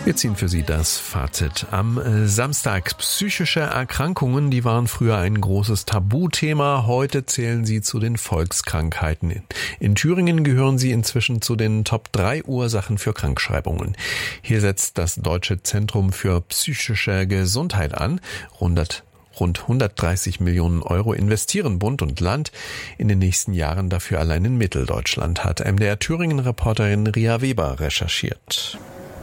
Wir ziehen für Sie das Fazit am Samstag. Psychische Erkrankungen, die waren früher ein großes Tabuthema. Heute zählen sie zu den Volkskrankheiten. In Thüringen gehören sie inzwischen zu den Top 3 Ursachen für Krankschreibungen. Hier setzt das Deutsche Zentrum für psychische Gesundheit an. Rund 130 Millionen Euro investieren Bund und Land in den nächsten Jahren dafür allein in Mitteldeutschland, hat MDR Thüringen-Reporterin Ria Weber recherchiert.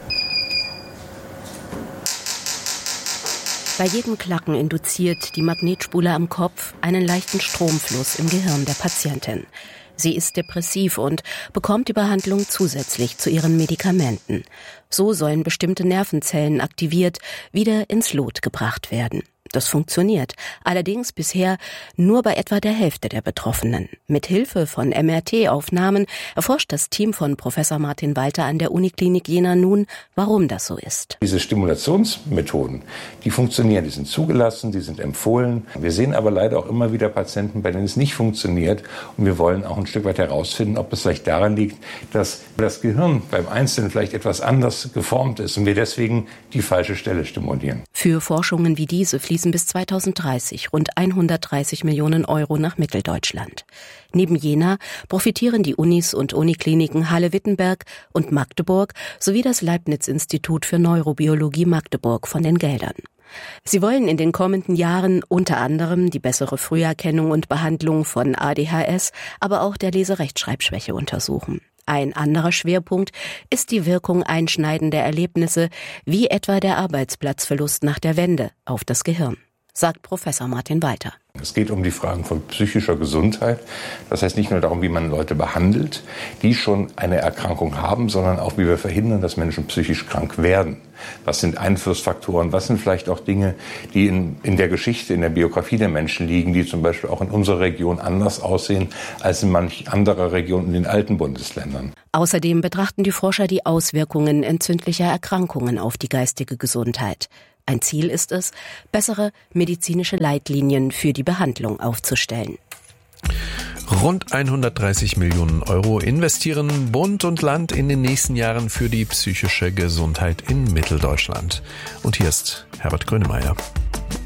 Bei jedem Klacken induziert die Magnetspule am Kopf einen leichten Stromfluss im Gehirn der Patientin. Sie ist depressiv und bekommt die Behandlung zusätzlich zu ihren Medikamenten. So sollen bestimmte Nervenzellen aktiviert wieder ins Lot gebracht werden. Das funktioniert, allerdings bisher nur bei etwa der Hälfte der Betroffenen. Mit Hilfe von MRT-Aufnahmen erforscht das Team von Professor Martin Walter an der Uniklinik Jena nun, warum das so ist. Diese Stimulationsmethoden, die funktionieren, die sind zugelassen, die sind empfohlen. Wir sehen aber leider auch immer wieder Patienten, bei denen es nicht funktioniert. Und wir wollen auch ein Stück weit herausfinden, ob es vielleicht daran liegt, dass das Gehirn beim Einzelnen vielleicht etwas anders geformt ist und wir deswegen die falsche Stelle stimulieren. Für Forschungen wie diese fließen bis 2030 rund 130 Millionen Euro nach Mitteldeutschland. Neben Jena profitieren die Unis und Unikliniken Halle-Wittenberg und Magdeburg sowie das Leibniz-Institut für Neurobiologie Magdeburg von den Geldern. Sie wollen in den kommenden Jahren unter anderem die bessere Früherkennung und Behandlung von ADHS, aber auch der Leserechtschreibschwäche untersuchen. Ein anderer Schwerpunkt ist die Wirkung einschneidender Erlebnisse, wie etwa der Arbeitsplatzverlust nach der Wende, auf das Gehirn, sagt Professor Martin Walter. Es geht um die Fragen von psychischer Gesundheit. Das heißt nicht nur darum, wie man Leute behandelt, die schon eine Erkrankung haben, sondern auch, wie wir verhindern, dass Menschen psychisch krank werden. Was sind Einflussfaktoren? Was sind vielleicht auch Dinge, die in der Geschichte, in der Biografie der Menschen liegen, die zum Beispiel auch in unserer Region anders aussehen als in manch anderer Region in den alten Bundesländern? Außerdem betrachten die Forscher die Auswirkungen entzündlicher Erkrankungen auf die geistige Gesundheit. Ein Ziel ist es, bessere medizinische Leitlinien für die Behandlung aufzustellen. Rund 130 Millionen Euro investieren Bund und Land in den nächsten Jahren für die psychische Gesundheit in Mitteldeutschland. Und hier ist Herbert Grönemeyer.